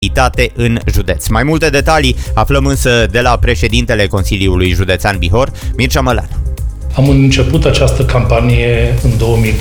în județ. Mai multe detalii aflăm însă de la președintele Consiliului Județean Bihor, Mircea Mălan. Am început această campanie în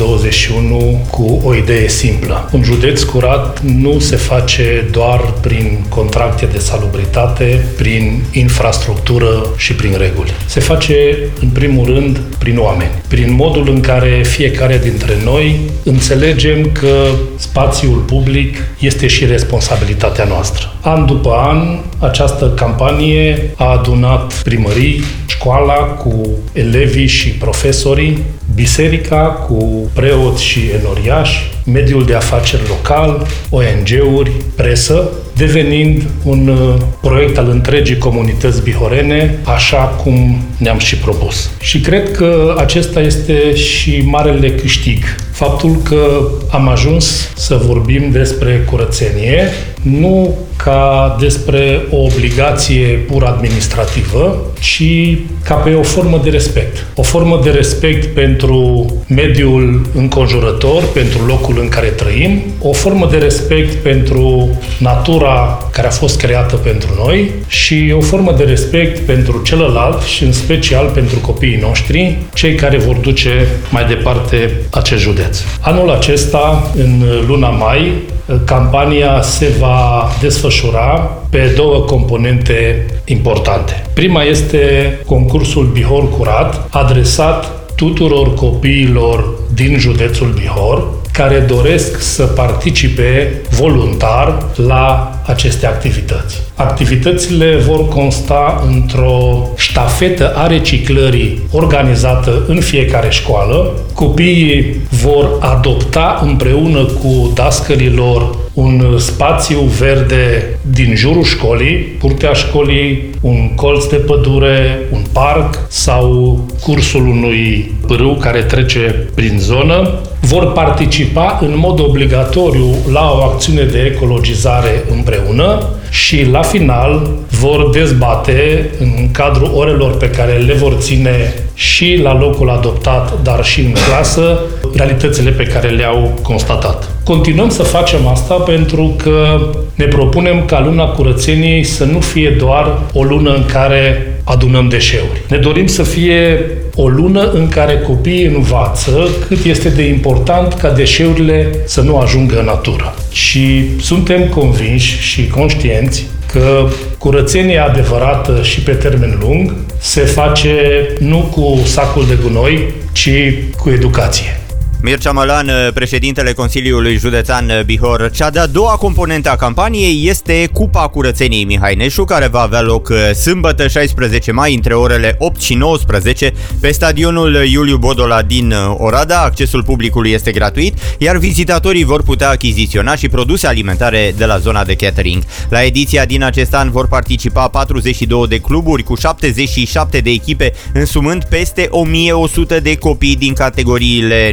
2021 cu o idee simplă. Un județ curat nu se face doar prin contracte de salubritate, prin infrastructură și prin reguli. Se face, în primul rând, prin oameni. Prin modul în care fiecare dintre noi înțelegem că spațiul public este și responsabilitatea noastră. An după an, această campanie a adunat primării, școala cu elevii și profesorii, biserica cu preoți și enoriași, mediul de afaceri local, ONG-uri, presă, devenind un proiect al întregii comunități bihorene, așa cum ne-am și propus. Și cred că acesta este și marele câștig. Faptul că am ajuns să vorbim despre curățenie, nu ca despre o obligație pur administrativă, ci ca pe o formă de respect. O formă de respect pentru mediul înconjurător, pentru locul în care trăim, o formă de respect pentru natura care a fost creată pentru noi și o formă de respect pentru celălalt și în special pentru copiii noștri, cei care vor duce mai departe acest județ. Anul acesta, în luna mai, campania se va desfășura pe două componente importante. Prima este concursul Bihor Curat, adresat tuturor copiilor din județul Bihor, care doresc să participe voluntar la aceste activități. Activitățile vor consta într-o ștafetă a reciclării organizată în fiecare școală. Copiii vor adopta împreună cu dascălii lor un spațiu verde din jurul școlii, curtea școlii, un colț de pădure, un parc sau cursul unui pârâu care trece prin zonă. Vor participa în mod obligatoriu la o acțiune de ecologizare împreună și la final vor dezbate în cadrul orelor pe care le vor ține și la locul adoptat, dar și în clasă, realitățile pe care le-au constatat. Continuăm să facem asta pentru că ne propunem ca luna curățeniei să nu fie doar o lună în care adunăm deșeuri. Ne dorim să fie o lună în care copiii învață cât este de important ca deșeurile să nu ajungă în natură. Și suntem convinși și conștienți că curățenia adevărată și pe termen lung se face nu cu sacul de gunoi, ci cu educație. Mircea Mălan, președintele Consiliului Județean Bihor. Cea de-a doua componentă a campaniei este Cupa Curățeniei Mihai Neșu, care va avea loc sâmbătă 16 mai între orele 8 și 19 pe stadionul Iuliu Bodola din Oradea. Accesul publicului este gratuit, iar vizitatorii vor putea achiziționa și produse alimentare de la zona de catering. La ediția din acest an vor participa 42 de cluburi cu 77 de echipe, însumând peste 1100 de copii din categoriile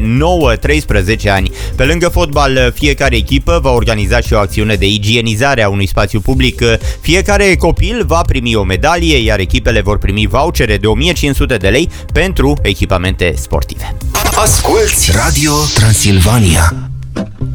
9-13 ani. Pe lângă fotbal, fiecare echipă va organiza și o acțiune de igienizare a unui spațiu public. Fiecare copil va primi o medalie, iar echipele vor primi vouchere de 1500 de lei pentru echipamente sportive. Asculți Radio Transilvania.